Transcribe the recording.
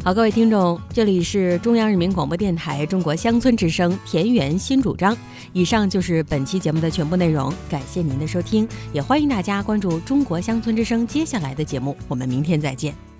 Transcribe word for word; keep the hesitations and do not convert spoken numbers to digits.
好，各位听众，这里是中央人民广播电台中国乡村之声田园新主张。以上就是本期节目的全部内容，感谢您的收听，也欢迎大家关注中国乡村之声接下来的节目，我们明天再见。